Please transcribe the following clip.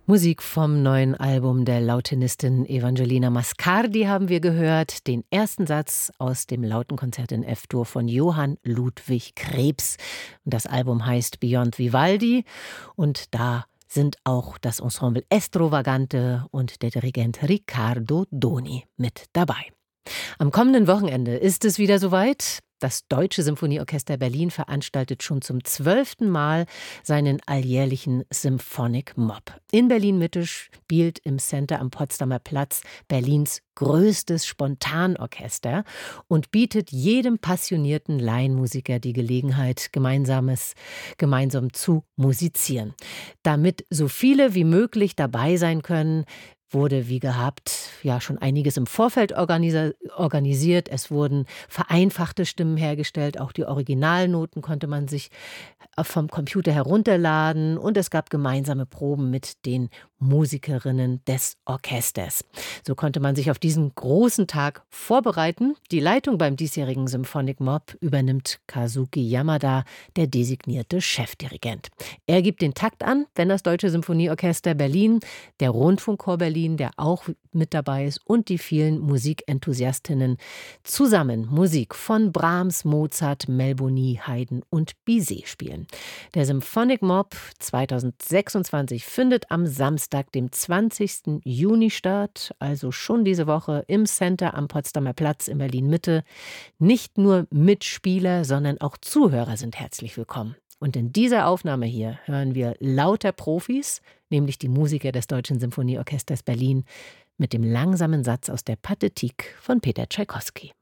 Musik vom neuen Album der Lautinistin Evangelina Mascardi haben wir gehört. Den ersten Satz aus dem Lautenkonzert in F-Dur von Johann Ludwig Krebs. Und das Album heißt Beyond Vivaldi. Und da sind auch das Ensemble Estrovagante und der Dirigent Riccardo Doni mit dabei. Am kommenden Wochenende ist es wieder soweit. Das Deutsche Symphonieorchester Berlin veranstaltet schon zum 12. Mal seinen alljährlichen Symphonic Mob. In Berlin-Mitte spielt im Center am Potsdamer Platz Berlins größtes Spontanorchester und bietet jedem passionierten Laienmusiker die Gelegenheit, gemeinsam zu musizieren. Damit so viele wie möglich dabei sein können, wurde wie gehabt ja schon einiges im Vorfeld organisiert. Es wurden vereinfachte Stimmen hergestellt. Auch die Originalnoten konnte man sich vom Computer herunterladen. Und es gab gemeinsame Proben mit den Musikerinnen des Orchesters. So konnte man sich auf diesen großen Tag vorbereiten. Die Leitung beim diesjährigen Symphonic Mob übernimmt Kazuki Yamada, der designierte Chefdirigent. Er gibt den Takt an, wenn das Deutsche Symphonieorchester Berlin, der Rundfunkchor Berlin, der auch mit dabei ist, und die vielen Musikenthusiastinnen zusammen Musik von Brahms, Mozart, Melboni, Haydn und Bizet spielen. Der Symphonic Mob 2026 findet am Samstag, dem 20. Juni statt, also schon diese Woche im Center am Potsdamer Platz in Berlin-Mitte. Nicht nur Mitspieler, sondern auch Zuhörer sind herzlich willkommen. Und in dieser Aufnahme hier hören wir lauter Profis, nämlich die Musiker des Deutschen Symphonieorchesters Berlin, mit dem langsamen Satz aus der Pathetique von Peter Tschaikowski.